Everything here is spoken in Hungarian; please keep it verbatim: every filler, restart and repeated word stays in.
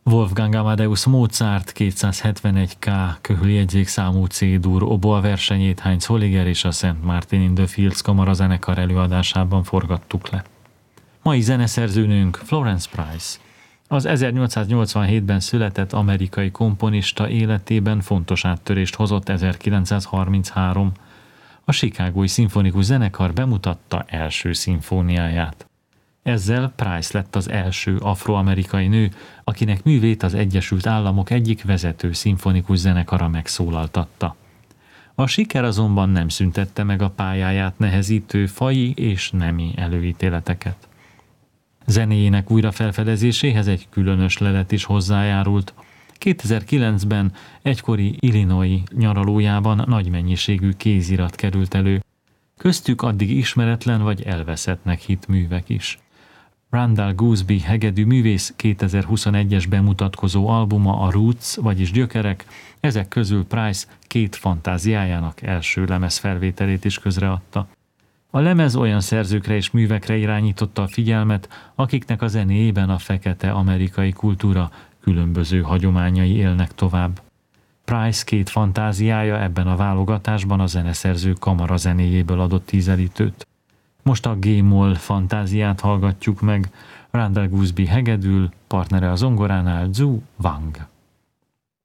Wolfgang Amadeus Mozart kétszázhetvenegy K köhöljegyzékszámú C-dur oboa versenyét Heinz Holliger és a Saint Martin in the Fields kamarazenekar előadásában forgattuk le. Mai zeneszerzőnőnk Florence Price. Az ezernyolcszáznyolcvanhétben született amerikai komponista életében fontos áttörést hozott ezerkilencszázharminchárom. A Chicagói Szimfonikus Zenekar bemutatta első szimfóniáját. Ezzel Price lett az első afroamerikai nő, akinek művét az Egyesült Államok egyik vezető szimfonikus zenekara megszólaltatta. A siker azonban nem szüntette meg a pályáját nehezítő faji és nemi előítéleteket. Zenéjének újrafelfedezéséhez egy különös lelet is hozzájárult. kétezer-kilencben egykori Illinois nyaralójában nagy mennyiségű kézirat került elő, köztük addig ismeretlen vagy elveszettnek hitt művek is. Randall Gooseby hegedű művész kétezer-huszonegyes bemutatkozó albuma a Roots, vagyis Gyökerek, ezek közül Price két fantáziájának első lemezfelvételét is közreadta. A lemez olyan szerzőkre és művekre irányította a figyelmet, akiknek a zenéjében a fekete amerikai kultúra különböző hagyományai élnek tovább. Price két fantáziája ebben a válogatásban a zeneszerző kamara zenéjéből adott ízelítőt. Most a G-moll fantáziát hallgatjuk meg, Randall Gooseby hegedül, partnere a zongoránál Zhu Wang.